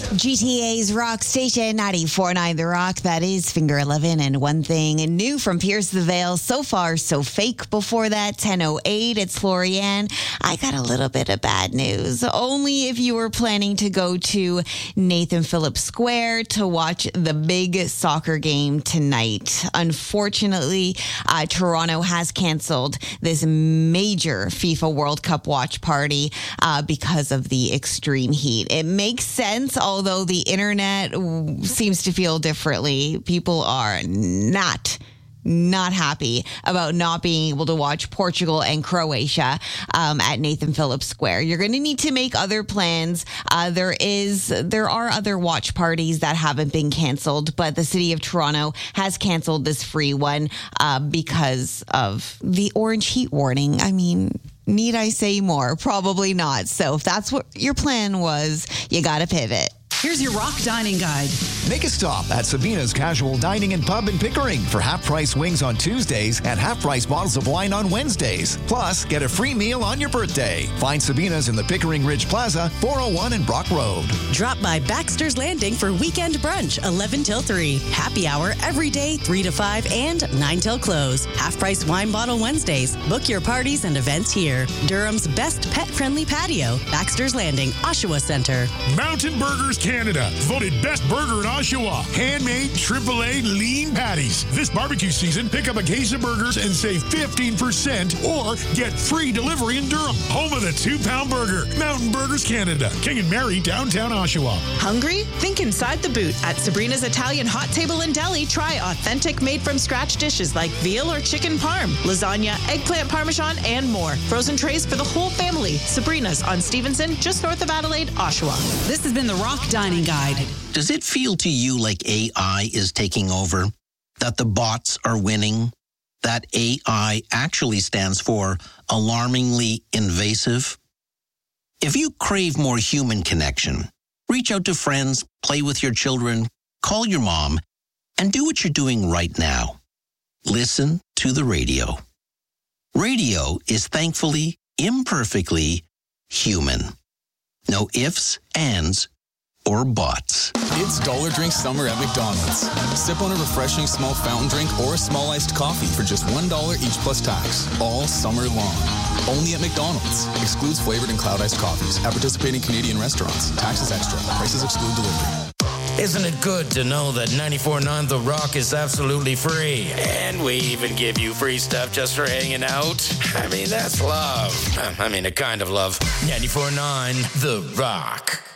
GTA's Rock Station 94.9 The Rock. That is Finger 11 and One Thing New from Pierce the Veil. So far, so fake. Before that, 10:08. It's Florian. I got a little bit of bad news. Only if you were planning to go to Nathan Phillips Square to watch the big soccer game tonight. Unfortunately, Toronto has canceled this major FIFA World Cup watch party because of the extreme heat. It makes sense, although the internet seems to feel differently. People are not happy about not being able to watch Portugal and Croatia at Nathan Phillips Square. You're going to need to make other plans. There are other watch parties that haven't been canceled, but the city of Toronto has canceled this free one because of the orange heat warning. I mean, need I say more? Probably not. So if that's what your plan was, you got to pivot. Here's your Rock Dining Guide. Make a stop at Sabina's Casual Dining and Pub in Pickering for half-price wings on Tuesdays and half-price bottles of wine on Wednesdays. Plus, get a free meal on your birthday. Find Sabina's in the Pickering Ridge Plaza, 401 and Brock Road. Drop by Baxter's Landing for weekend brunch, 11 till 3. Happy hour every day, 3 to 5 and 9 till close. Half-price wine bottle Wednesdays. Book your parties and events here. Durham's best pet-friendly patio, Baxter's Landing, Oshawa Center. Mountain Burgers Canada, voted best burger in Oshawa. Handmade AAA lean patties. This barbecue season, pick up a case of burgers and save 15% or get free delivery in Durham. Home of the 2-pound burger. Mountain Burgers Canada. King and Mary, downtown Oshawa. Hungry? Think inside the boot. At Sabrina's Italian Hot Table and Deli, try authentic made-from-scratch dishes like veal or chicken parm, lasagna, eggplant parmesan, and more. Frozen trays for the whole family. Sabrina's on Stevenson, just north of Adelaide, Oshawa. This has been the Rock Dining Guide. Does it feel to you like AI is taking over? That the bots are winning? That AI actually stands for alarmingly invasive? If you crave more human connection, reach out to friends, play with your children, call your mom, and do what you're doing right now. Listen to the radio. Radio is thankfully, imperfectly human. No ifs, ands, or bots. It's Dollar Drink Summer at McDonald's. Sip on a refreshing small fountain drink or a small iced coffee for just $1 each plus tax, all summer long. Only at McDonald's. Excludes flavored and cloud iced coffees at participating Canadian restaurants. Taxes extra. Prices exclude delivery. Isn't it good to know that 94.9 The Rock is absolutely free? And we even give you free stuff just for hanging out? I mean, that's love. I mean, a kind of love. 94.9 The Rock.